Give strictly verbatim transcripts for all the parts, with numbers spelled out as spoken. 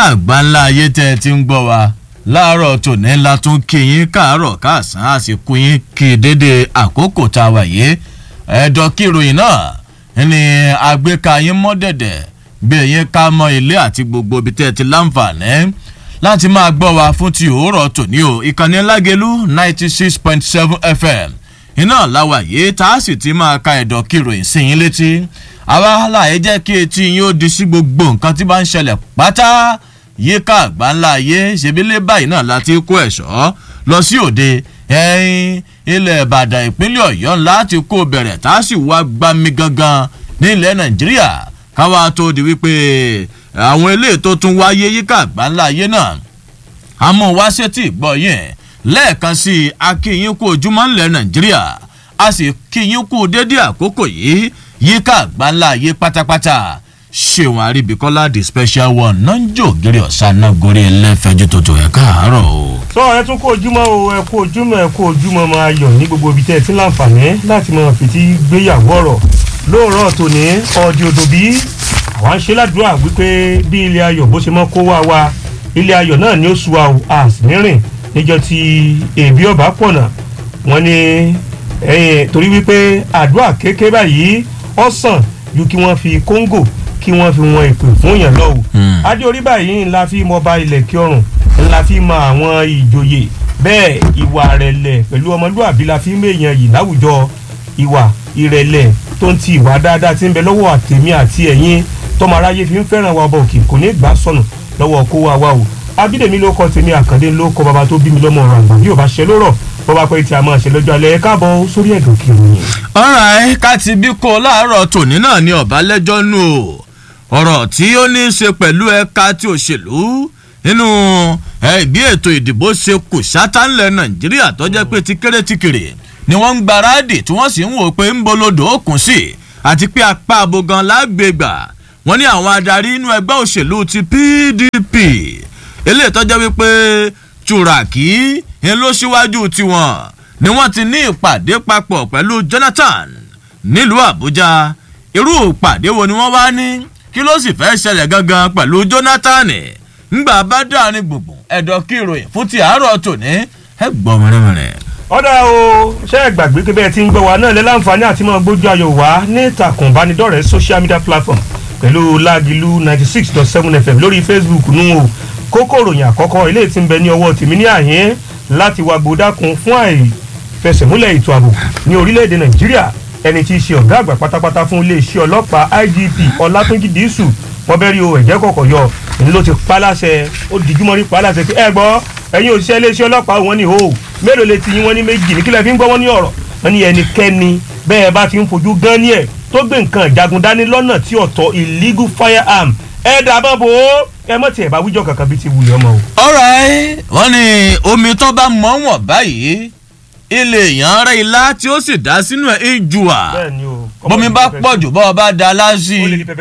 àgbáńlá ayé tẹ́ ti ń gbọ́ wa láàárọ̀ tòní la tún kí yín káàárọ̀ káàsán àsìkò yín kí dédé àkókò tá a wà yìí ẹ̀dọ̀ kí ìròyìn náà ní àgbéka yín mọ́dẹ̀dẹ̀ gbé yín ká mọ́ ilé àti gbogbo ibi tẹ́ ti láǹfààní láti máa gbọ́ wa fún ti òórọ̀ tòní o ìkànnì Lágelú ninety six point seven F M iná làwà yìí tá a sì ti máa ka ẹ̀dọ̀ kí ìròyìn sí yín létí àwa láyé jẹ́ kí etí yín ó di sí gbogbo nǹkan tí bá ń ṣẹlẹ̀ pátá yíká àgbáńlá ayé ṣebílẹ̀ báyìí náà láti kó ẹ̀ṣọ́ lọ sí òde ẹ̀yìn ilẹ̀ Ìbàdàn ìpínlẹ̀ Ọ̀yọ́ láti kó bẹ̀rẹ̀ tá a sì wá gbami gangan nílẹ̀ Nàìjíríà káwá tó di wípé àwọn eléyìí tó tún wáyé yíká àgbáńlá ayé náà àmọ́ wá sétí gbọ́ yẹn lẹ́ẹ̀kan sí akíyín kú ojúmọ́ ńlẹ̀ Nàìjíríà a sì kíyín kú dédé àkókò yìí yíká àgbáńlá ayé pátápátá ṣéun àríbíkọ́lá the special one náà ń jò gírí ọ̀sán náà gorí ẹlẹ́fẹ̀ẹ́jú tó tó ẹ̀ káàárọ̀ o. sọ ẹ tún kó ojúmọ́ o ẹ kó ojúmọ́ ẹ kó ojúmọ́ máa yọ̀ ní gbogbo ibi tẹ́ ẹ ti ń láǹfààní láti máa fìtí gbéyàwó ọ̀rọ̀ lóòrọ̀ tòní ọ̀dì òdò bí àwa ń ṣe ládùúrà wípé bí ilé ayọ̀ bó ṣe mọ́ kó wá wa ilé ayọ̀ náà ni ó sú wa o a sì ní rìn níjọ́ tí èbí ọ̀bá pọ̀nà wọ́n ní torí wípé àdúrà kékeré báyìí ọ̀sán ju kí wọ́n fi kóńgò kí wọ́n fi wọn èpè fún yàn lọ́wọ́ adé orí báyìí ńlá fi mọ ba ilẹ̀ kí ọrùn ńlá fi mọ àwọn ìjòyè bẹ́ẹ̀ ìwà ìrẹ̀lẹ̀ pẹ̀lú ọmọlúwàbí la fi méèyàn yìí láwùjọ ìwà ìrẹ̀lẹ̀ tó ń ti ìwà dáadáa tí ń bẹ lọ́wọ́ àtẹ̀mí àti ẹ̀yin tọmọ aráyé fi ń fẹ́ràn wa ọba òkè kò ní gbà sọnù lọ́wọ́ kó wa wa o abídèmí ló kọ tèmi àkàndé ló kọ bàbá tó bí mi lọ́mọ ọ̀rọ̀ àgbà bí ò bá ṣe lórọ̀ bọ́ba pé tí a máa ṣe lọ́jọ́ alẹ́ káàbọ̀ sórí ẹ̀dùn kìròyìn. ọ̀rọ̀ ká ti bí kó láàárọ̀ tòní náà ni ọ̀bá lẹ́jọ́ nù o ọ̀rọ̀ tí ó ní í ṣe pẹ̀lú ẹ̀ka tí òṣèlú nínú ẹ̀bí ètò ìdìbò ṣe kù sátánlẹ̀ Nàìjíríà tó jẹ́ pé ti kéré ti kéré ni wọ́n ń gbaradì tí wọ́n sì ń wò pé ń bolodò òkun sí àti pé apá abogan lágbègbà wọ́n ní àwọn adarí inú ẹgbẹ́ òṣèlú ti P D P eléyìí tó jẹ́ wípé Turaki ń lọ síwájú tiwọn ni wọ́n ti ní ìpàdé papọ̀ pẹ̀lú Jonathan nílùú Àbújá irú ìpàdé wo ni wọ́n wá ní kí ló sì fẹ́ ṣẹlẹ̀ gangan pẹ̀lú Jonathan ńgbà bá dáa ní gbogbo ẹ̀dọ̀ kí ìròyìn fún ti àárọ̀ tòní ẹ gbọ́ mẹ́rẹ̀mẹ́rẹ̀. ọ̀dà o ṣé ẹ gbàgbé pé bẹ́ẹ̀ ti ń gbọ́ wa náà lẹ́ láǹfààní àti máa gbójú ayọ̀ wá ní ìtàkùn ìbánidọ́rẹ̀ẹ́ social media platform pẹ̀lú Lágelú ninety six dot seven F M lórí Facebook nù o kókó ìròyìn àkọ́kọ́ eléyìí tí ń bẹ ní ọwọ́ tèmi ní àyín láti wá gbódákun fún àìfẹsẹ̀múlẹ̀ ètò ààbò ní orílẹ̀-èdè Nàìjíríà ẹni tí í ṣe ọ̀gá àgbà pátápátá fún iléeṣẹ́ ọlọ́pàá I G P Ọlátúnjí Dísù wọ́n bẹ́ẹ̀ rí o ẹ̀jẹ̀ kọ̀ọ̀kọ̀ yọ èyí ló ti paláṣẹ ó dijúmọ́ rí paláṣẹ pé ẹ gbọ́ ẹ̀yin òṣìṣẹ́ iléeṣẹ́ ọlọ́pàá wọn ni o mélòó lè ti yín wọn ní méjì ní kílẹ̀ fi ń gbọ́ wọn ní ọ̀rọ̀ wọn ní ẹnikẹ́ni bẹ́ẹ̀ bá ti ń fojú gan ní ẹ̀ tó gbé nǹkan ìjagun dání lọ́nà tí ọ̀tọ̀ illegal firearm ẹ dàbọ̀ bò ó ẹ mọ̀ tí ẹ bá wíjọ kankan bí ti wulẹ̀ ọmọ o. ọ̀rẹ́ wọ́n ní omi tó bá mọ́ wọ̀n báyìí ilé èèyàn rẹ ilá tí ó sì dá sínú ẹ̀ ìjùwà bómi bá pọ̀ jù bọ́ ọ bá da láṣì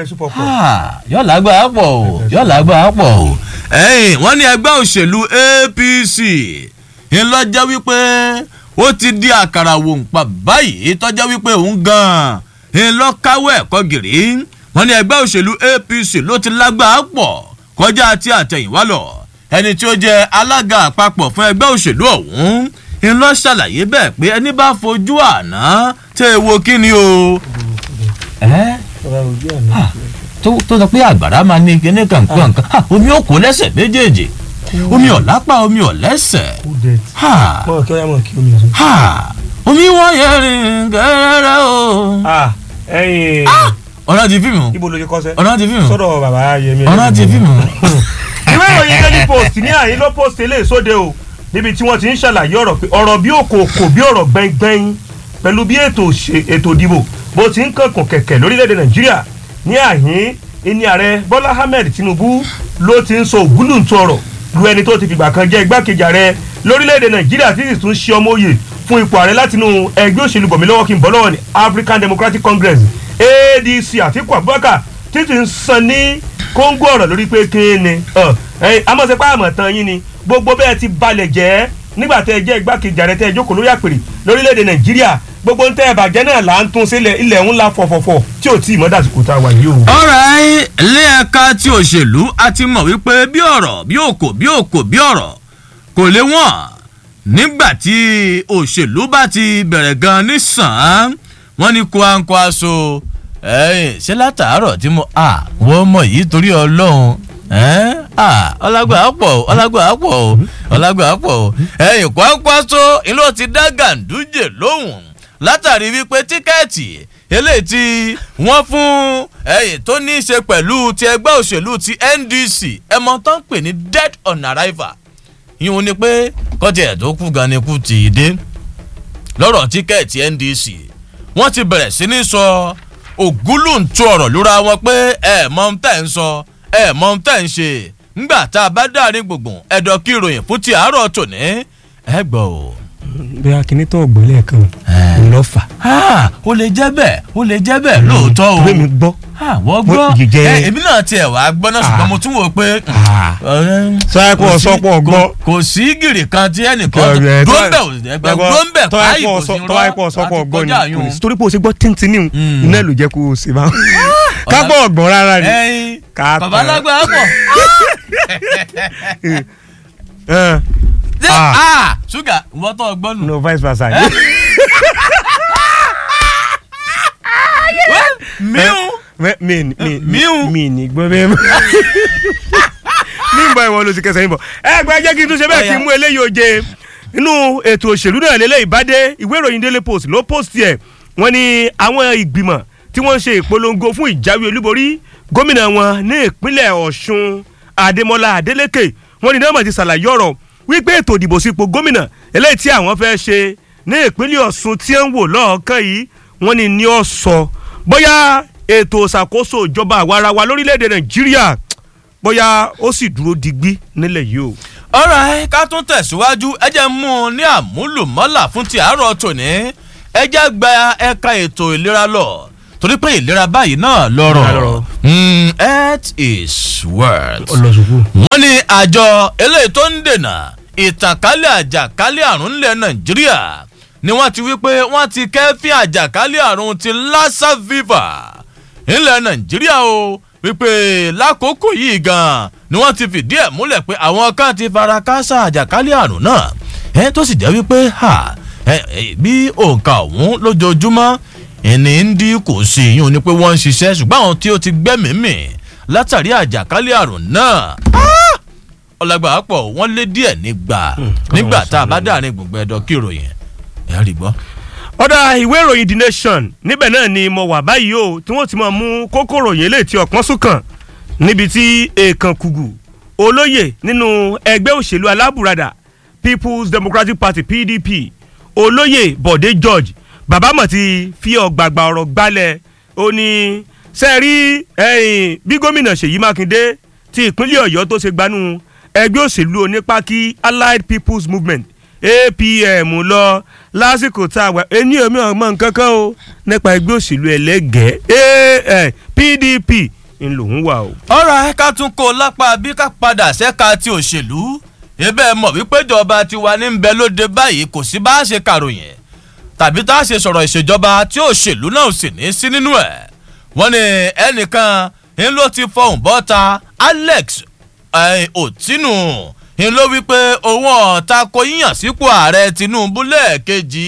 yóò lágbára pọ̀ o yóò lágbára pọ̀ o. ẹ̀yìn wọ́n ní ẹgbẹ́ òṣèlú A P C ńlọ́jẹ́ wípé ó ti di àkàrà wòǹpa báyìí tọ́jẹ́ wípé òun gan-an ńlọ́káwé ẹ̀kọ́ gìrì wọ́n ní ẹgbẹ́ òṣèlú A P C ló ti lágbára pọ̀ kọjá àti àtẹ̀yìnwá lọ ẹni tí ó jẹ́ alága àpapọ̀ fún ẹgbẹ́ òṣèlú ọ̀hún ń lọ ṣàlàyé bẹ́ẹ̀ pé ẹni bá fojú àná tẹ́ ẹ wo kí ni o. tó sọ pé àgbàrá máa ní kíní kankan omi ò kó lẹ́sẹ̀ méjèèjì omi ò lápá omi ò lẹ́sẹ̀. omi wọ́n yẹ rìn gẹ́rẹ́rẹ́ o. ọ̀nà ti fíìmù ibo ló ṣe kọ́sẹ́ ọ̀nà ti fíìmù sọ́dọ̀ bàbá Yẹmí ọ̀nà ti fíìmù. ìwé ìròyìn Daily Post ní àyín ló post eléyìí sóde o níbi tí wọ́n ti ń ṣàlàyé ọ̀rọ̀ pé ọ̀rọ̀ bí òkòkò bí ọ̀rọ̀ gbẹ̀ngbẹ̀ng pẹ̀lú bí ètò ìdìbò bó ti ń kankun kẹ̀kẹ́ lórílẹ̀‐èdè Nàìjíríà ní àhín ìní ààrẹ Bọ́lá Ahmed Tinubu ló ti ń sọ ògúlùntún ọ̀rọ̀ lu ẹni tó ti fìgbà kan jẹ́ igbákejì ààrẹ lórílẹ̀‐èdè Nàìjíríà tí sì tún ṣe ọmọ òye fún ipò ààrẹ látinú ẹgbẹ́ òṣèlú bọ̀mílọ́wọ́ kí n bọ́ lọ́wọ́ ní African Democratic Congress A D C Àtíkù Abubakar títí ń san ní kóńgó ọ̀rọ̀ lórí pé kéènì amọ̀sẹ̀pá àmọ̀tán yín ni gbogbo bẹ́ẹ̀ ti balẹ̀ jẹ́ nígbà tẹ́ ẹ jẹ́ igbákejì ààrẹ tẹ́ ẹ jókòó lórí àpèrè lórílẹ̀‐èdè Nàìjíríà gbogbo ń tẹ́ ẹ bàjẹ́ náà là ń tún sílẹ̀ ilẹ̀ ń la fọ̀fọ̀fọ̀ tí ò tí ì mọ́ dàsìkò tá a wà yìí o. ọ̀rẹ́ ilé ẹ̀ka tí òṣèlú a ti mọ̀ wípé bí ọ̀rọ̀ bí òkò bí òkò bí ọ̀rọ̀ kò lè wọ́n nígbà tí òṣèlú bá ti bẹ̀rẹ̀ gan ní sàn án wọ́n ní kó aṣọ ẹ̀yìn ṣé látàárọ̀ tí mo à wọ́n mọ̀ yìí torí ọlọ́run ọlágbà pọ̀ ọlágbà pọ̀ ọlágbà pọ̀ ẹ̀yìn kwakwaso ìlú ti dá Ganduje lóhùn látàrí wípé tíkẹ́ẹ̀tì eléyìí tí wọ́n fún ẹ̀yìn tó ní í ṣe pẹ̀lú ti ẹgbẹ́ òṣèlú ti N D C ẹ̀mọ́ tó ń pè ní dead on arrival yìí ni pé kọ́tì ẹ̀ tó kú gan ni kú ti dé lọ́rọ̀ tíkẹ́ẹ̀tì N D C wọ́n ti bẹ̀rẹ̀ sí ní sọ ògúlùntún ọ̀rọ̀ lóra wọn pé ẹ̀ mọ̀ ń tẹ̀ ń sọ ẹ̀ mọ̀ ń tẹ̀ ń ṣe ńgbà tá a bá dáàrin gbùngbùn ẹ̀dọ̀ kí ìròyìn fún ti àárọ̀ tòní ẹ gbọ́ o. bí akíní tó gbọ́ lẹ́ẹ̀kan ló fà. ó lè jẹ́ bẹ́ẹ̀ ó lè jẹ́ bẹ́ẹ̀ lóòótọ́ o. bẹ́ẹ̀ mi gbọ́. wọ́n gbọ́ èmi náà tiẹ̀ wá gbọ́ náà ṣùgbọ́n mo tún wò pé. sọ́yàpọ̀ sọ́pọ̀ gbọ́. kò sí gìrì kan tí ẹnìkan gbọ́nbẹ̀ gbọ́nbẹ̀ káyì kò sí rọ́ tọ́wáìpọ̀ sọ́pọ̀ gbọ́ ni torí pé o ṣe gbọ́ tíntìní iná ló jẹ́ kó o ṣe bá kábọ̀ ọ̀gbọ̀n rárá ni. bàbá lágbára pọ̀. ah ṣúgà wọ́n tọ́ ọgbọ́n nù. no vice versa. miu mi mi miu mi ni gbọ́ bẹ́ẹ̀ mọ́. ní ìbọn ìwọ ló ti kẹsẹ̀ yín bọ̀. ẹ gbọ́ jẹ́ kí n tún ṣe bẹ́ẹ̀ kí n mú eléyìí oje inú ètò òṣèlú náà lélẹ́yìí bá dé ìwé ìròyìn Daily Post ló post ẹ̀ wọ́n ní àwọn ìgbìmọ̀ tí wọ́n ń ṣe ìpolongo fún ìjáwé olúborí gómìnà wọn ní ìpínlẹ̀ Ọ̀ṣun Adémọ́lá Adélékè wọ́n ní náà ti ṣàlàyé ọ̀rọ̀ wípé ètò ìdìbò sípò gómìnà eléyìí tí àwọn fẹ́ ṣe ní ìpínlẹ̀ Ọ̀ṣun tí ń wò lọ́ọ̀kan yìí wọ́n ní ní ó sọ bóyá ètò ìṣàkóso ìjọba àwarawa lórílẹ̀‐èdè Nàìjíríà bóyá ó sì dúró digbí nílẹ̀ yìí o. ọ̀rọ̀ ká tún tẹ̀síwájú ẹ jẹ́ mú un ní àmúlùmọ́là fún ti àárọ̀ tòní ẹ jẹ́ gba ẹ̀ka ètò ìlera lọ torí pé ìlera báyìí náà lọ́rọ̀ health is wealth. wọ́n ní àjọ eléyìí tó ń dènà ìtànkálẹ̀ àjàkálẹ̀ àrùn ńlẹ̀ Nàìjíríà ni wọ́n ti wí pé wọ́n ti kẹ́fín àjàkálẹ̀ àrùn ti Lassa fever ńlẹ̀ Nàìjíríà o wípé lákòókò yìí gan ni wọ́n ti fìdí ẹ̀ múlẹ̀ pé àwọn kan ti fara káásá àjàkálẹ̀ àrùn náà ẹ tó sì jẹ́ wípé bí òǹkà ọ̀hún lójoojúmọ́ ẹni ń dín kò sí yín o ní pé wọ́n ń ṣiṣẹ́ ṣùgbọ́n àwọn tí ó ti gbẹ́mìímì látàrí àjàkálẹ̀ àrùn náà ọlágbà pọ̀ wọ́n lé díẹ̀ nígbà nígbà tá a bá dáàrin gbùngbẹ́ ẹ̀dọ̀ kí ìròyìn ẹ̀ rí gbọ́. ọ̀dà ìwé ìròyìn The Nation níbẹ̀ náà ni mo wà báyìí o tí wọ́n ti máa mú kókó ròyìn eléyìí tí ọ̀pọ̀n sùn kàn níbi tí èèkàn kùgù olóyè nínú ẹgbẹ́ òṣèlú alábùradà People's Democratic Party P D P olóyè Bọ̀dé George bàbá mọ̀ ti fi ọ̀gbàgbà ọ̀rọ̀ gbalẹ̀ ó ní sẹ́ẹ̀rí ẹ̀yìn bí gómìnà Ṣèyí Mákindé ti ìpínlẹ̀ Ọ̀yọ́ tó ṣe gbanú ẹgbẹ́ òṣèlú onípákí Allied People's Movement A P M lọ lásìkò tá a wà ẹni omi ọmọ nǹkan kan o nípa ẹgbẹ́ òṣèlú ẹlẹ́gẹ̀ẹ́ P D P ń lòún wà o. ọ̀rọ̀ ẹ̀ka tún kó lápá bí ká padà ṣẹ́ka ti òṣèlú ebe mọ̀ wípé ìjọba tiwa ní ń bẹ lóde báyìí kò sí bá a ṣe kàròyìn tàbí tá a ṣe sọ̀rọ̀ ìṣèjọba tí òṣèlú náà sì ní sí nínú ẹ̀ wọ́n ní ẹnìkan ń ló ti fọhùn bọ́ta Alex Otinu ń ló wípé òun ọ̀ta kò yíyàn sípò ààrẹ Tinubu lẹ́ẹ̀kejì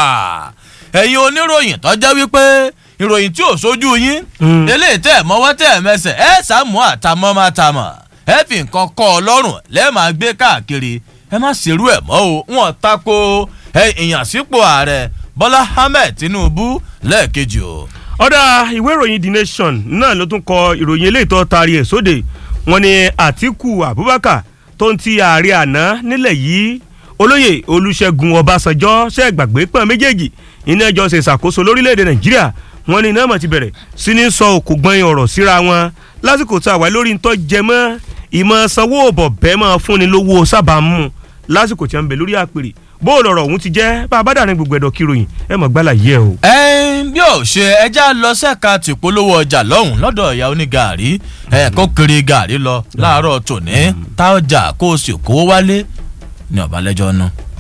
ẹ̀yin oníròyìn tó jẹ́ wípé ìròyìn tí ò sójú yín eléyìí tẹ̀ mọ́wọ́ tẹ̀ mẹsẹ̀ ẹ̀ sàmú àtàmọ́ máa tàmọ̀ ẹ̀ fi nǹkan kọ́ ọ lọ́rùn lẹ́ẹ̀ máa gbé káàkiri ẹ má ṣerú ẹ̀ mọ́ o wọn tako ìyànsípò ààrẹ Bọ́lá Ahmed Tinubu lẹ́ẹ̀kejì o. ọ̀dà ìwé ìròyìn The Nation náà ló tún kọ ìròyìn eléyìí tó taari ẹ̀ sóde wọn ni Àtíkù Abubakar tó ń ti ààrẹ àná nílẹ̀ yìí olóyè Olúṣẹ́gun Ọbásanjọ́ ṣe gbàgbé pọ́n méjèèjì iná ẹjọ́ ṣe ṣàkóso lórílẹ̀‐èdè Nàìjíríà wọn ni iná mọ̀ ti bẹ̀rẹ̀ sí ní sọ òkú gbọ́n ọ̀rọ̀ síra wọn lásìkò tá a wà lórí ntọ́ jẹmọ́ ìmọ̀ sanwó ọ̀bọ̀ bẹ́ẹ̀ máa fúnni lówó sábà mú lásìkò tí a ń bẹ lórí àpèrè bó lọ̀rọ̀ ọ̀hún ti jẹ́ bá a bá dà ní gbogbo ẹ̀dọ̀ kíròyìn ẹ mọ̀ gbálà yẹ o. ẹ bí ò ṣe ẹja lọ sẹ́ka tìpolówó ọjà lọ́hùn lọ́dọ̀ ìyá onígàárí ẹ kó kiri gàárí lọ láàárọ̀ tòní tá ọjà kó o sì kówó wálé ní ọ̀bálẹ́jọ́ náà.